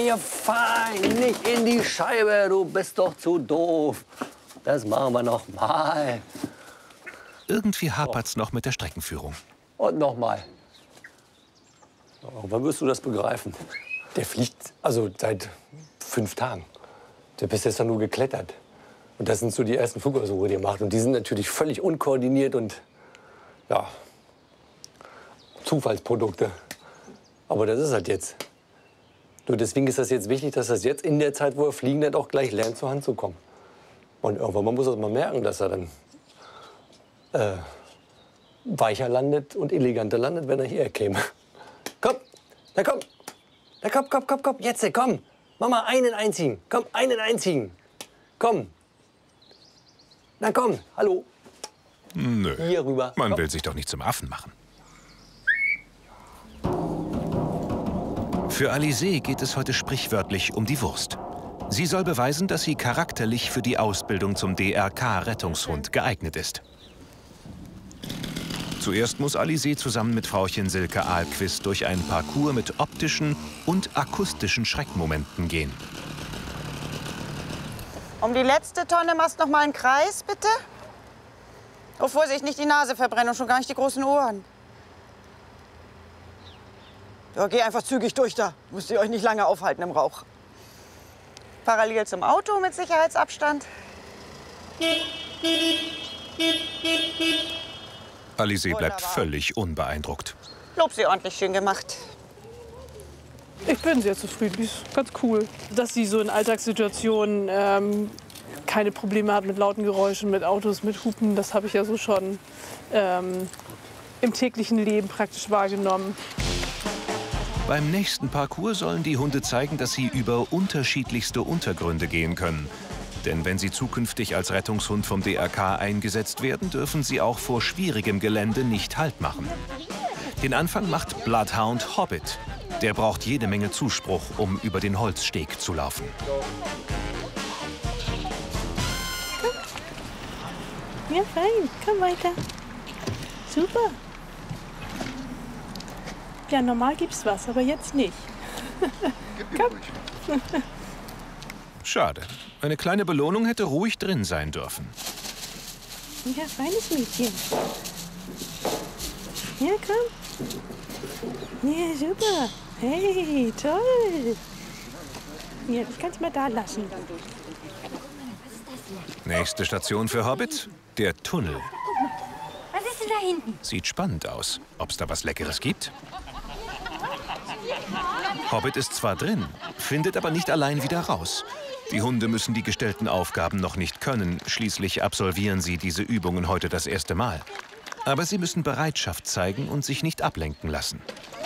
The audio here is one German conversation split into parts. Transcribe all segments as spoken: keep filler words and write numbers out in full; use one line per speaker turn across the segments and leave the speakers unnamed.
Ja, fein, nicht in die Scheibe, du bist doch zu doof. Das machen wir noch mal.
Irgendwie hapert's noch mit der Streckenführung.
Und noch mal. Oh, wann wirst du das begreifen? Der fliegt also seit fünf Tagen. Der bist jetzt nur geklettert. Und das sind so die ersten Flugversuche, die er macht. Und die sind natürlich völlig unkoordiniert und ja, Zufallsprodukte. Aber das ist halt jetzt. Nur deswegen ist das jetzt wichtig, dass das jetzt in der Zeit, wo er fliegen, dann auch gleich lernt, zur Hand zu kommen. Und irgendwann man muss das mal merken, dass er dann äh, weicher landet und eleganter landet, wenn er hierher käme. Komm, na komm, na komm, komm, komm, komm, jetzt, komm. Mach mal einen einziehen, komm, einen einziehen. Komm. Na komm, hallo.
Nö,
hier rüber.
Man
komm.
will sich doch nicht zum Affen machen. Für Alizée geht es heute sprichwörtlich um die Wurst. Sie soll beweisen, dass sie charakterlich für die Ausbildung zum D R K-Rettungshund geeignet ist. Zuerst muss Alizée zusammen mit Frauchen Silke Ahlqvist durch einen Parcours mit optischen und akustischen Schreckmomenten gehen.
Um die letzte Tonne machst noch mal einen Kreis, bitte. Oh, Vorsicht, nicht die Nase verbrennen und schon gar nicht die großen Ohren. Ja, geh einfach zügig durch da. Müsst ihr euch nicht lange aufhalten im Rauch. Parallel zum Auto mit Sicherheitsabstand.
Alizée bleibt
Wunderbar.
völlig unbeeindruckt.
Lob sie ordentlich schön gemacht.
Ich bin sehr zufrieden. Die ist ganz cool. Dass sie so in Alltagssituationen ähm, keine Probleme hat mit lauten Geräuschen, mit Autos, mit Hupen. Das habe ich ja so schon ähm, im täglichen Leben praktisch wahrgenommen.
Beim nächsten Parcours sollen die Hunde zeigen, dass sie über unterschiedlichste Untergründe gehen können. Denn wenn sie zukünftig als Rettungshund vom D R K eingesetzt werden, dürfen sie auch vor schwierigem Gelände nicht Halt machen. Den Anfang macht Bloodhound Hobbit. Der braucht jede Menge Zuspruch, um über den Holzsteg zu laufen.
Ja, fein. Komm weiter. Super. Ja, normal gibt's was, aber jetzt nicht. Komm.
Schade. Eine kleine Belohnung hätte ruhig drin sein dürfen.
Ja, feines Mädchen. Ja, komm. Ja, super. Hey, toll. Ja, ich kann's mal da lassen.
Nächste Station für Hobbit, der Tunnel.
Was ist denn da hinten?
Sieht spannend aus. Ob's da was Leckeres gibt? Hobbit ist zwar drin, findet aber nicht allein wieder raus. Die Hunde müssen die gestellten Aufgaben noch nicht können. Schließlich absolvieren sie diese Übungen heute das erste Mal. Aber sie müssen Bereitschaft zeigen und sich nicht ablenken lassen.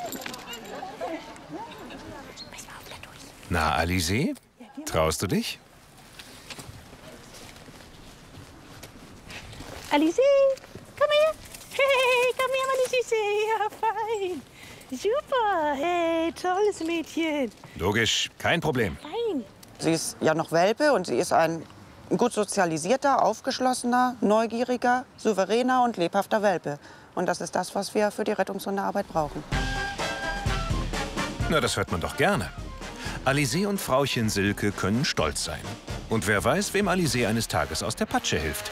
Na, Alizée? Traust du dich?
Alizée, komm her. Hey, komm her, meine Süße. Ja, fein. Super. Hey, tolles Mädchen.
Logisch, kein Problem.
Fein.
Sie ist ja noch Welpe und sie ist ein gut sozialisierter, aufgeschlossener, neugieriger, souveräner und lebhafter Welpe. Und das ist das, was wir für die Rettungshundearbeit brauchen.
Na, das hört man doch gerne. Alizée und Frauchen Silke können stolz sein. Und wer weiß, wem Alizée eines Tages aus der Patsche hilft.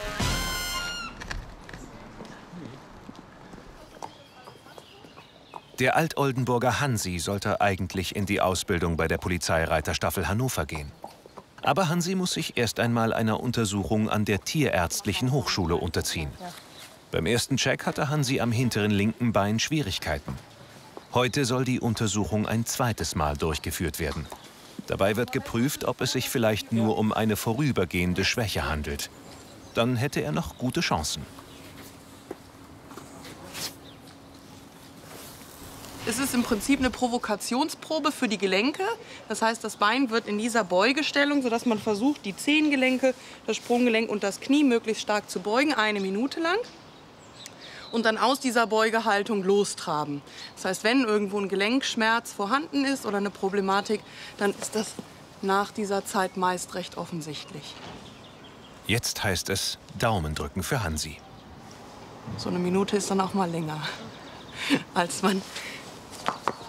Der Alt-Oldenburger Hansi sollte eigentlich in die Ausbildung bei der Polizeireiterstaffel Hannover gehen. Aber Hansi muss sich erst einmal einer Untersuchung an der Tierärztlichen Hochschule unterziehen. Beim ersten Check hatte Hansi am hinteren linken Bein Schwierigkeiten. Heute soll die Untersuchung ein zweites Mal durchgeführt werden. Dabei wird geprüft, ob es sich vielleicht nur um eine vorübergehende Schwäche handelt. Dann hätte er noch gute Chancen.
Es ist im Prinzip eine Provokationsprobe für die Gelenke. Das heißt, das Bein wird in dieser Beugestellung, sodass man versucht, die Zehengelenke, das Sprunggelenk und das Knie möglichst stark zu beugen, eine Minute lang. Und dann aus dieser Beugehaltung lostraben. Das heißt, wenn irgendwo ein Gelenkschmerz vorhanden ist oder eine Problematik, dann ist das nach dieser Zeit meist recht offensichtlich.
Jetzt heißt es Daumen drücken für Hansi.
So eine Minute ist dann auch mal länger, als man